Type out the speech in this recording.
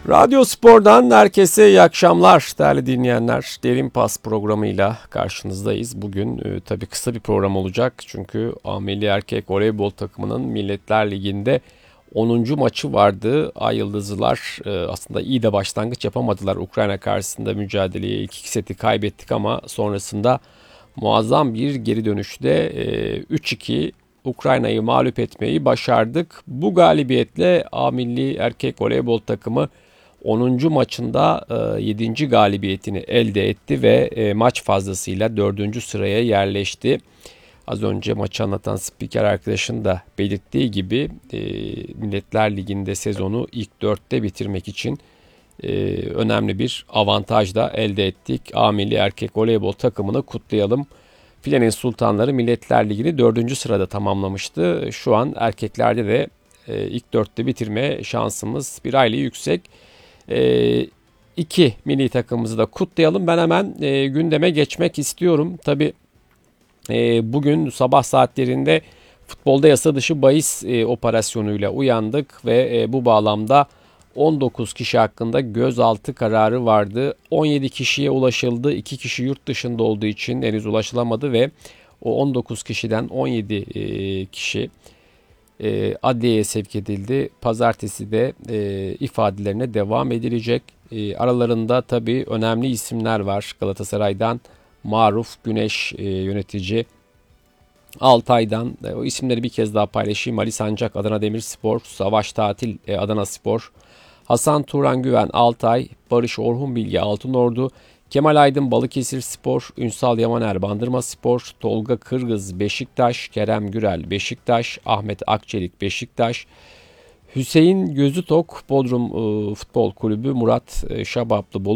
Radyo Spor'dan herkese iyi akşamlar değerli dinleyenler. Derin Pas programıyla karşınızdayız. Bugün tabii kısa bir program olacak. Çünkü Milli Erkek Voleybol takımının Milletler Ligi'nde 10. maçı vardı. Ay Yıldızlılar aslında iyi de başlangıç yapamadılar. Ukrayna karşısında mücadeleye ilk iki seti kaybettik ama sonrasında muazzam bir geri dönüşte 3-2 Ukrayna'yı mağlup etmeyi başardık. Bu galibiyetle Milli Erkek Voleybol takımı 10. maçında 7. galibiyetini elde etti ve maç fazlasıyla 4. sıraya yerleşti. Az önce maçı anlatan spiker arkadaşın da belirttiği gibi Milletler Ligi'nde sezonu ilk 4'te bitirmek için önemli bir avantaj da elde ettik. Milli Erkek Voleybol takımını kutlayalım. Filenin Sultanları Milletler Ligi'ni 4. sırada tamamlamıştı. Şu an erkeklerde de ilk 4'te bitirme şansımız bir hayli yüksek. İki milli takımımızı da kutlayalım. Ben hemen gündeme geçmek istiyorum. Tabii bugün sabah saatlerinde futbolda yasa dışı bahis operasyonuyla uyandık ve bu bağlamda 19 kişi hakkında gözaltı kararı vardı. 17 kişiye ulaşıldı. 2 kişi yurt dışında olduğu için henüz ulaşılamadı ve o 19 kişiden 17 kişi adliyeye sevk edildi. Pazartesi de ifadelerine devam edilecek. Aralarında tabii önemli isimler var. Galatasaray'dan Maruf Güneş yönetici. Altay'dan o isimleri bir kez daha paylaşayım. Ali Sancak Adana Demirspor, Savaş Tatil Adana Spor, Hasan Turan Güven Altay, Barış Orhun Bilge Altınordu, Kemal Aydın Balıkesirspor, Ünsal Yamaner Bandırmaspor, Tolga Kırgız Beşiktaş, Kerem Gürel Beşiktaş, Ahmet Akçelik Beşiktaş, Hüseyin Gözütok Bodrum Futbol Kulübü, Murat Şabaplı Bolu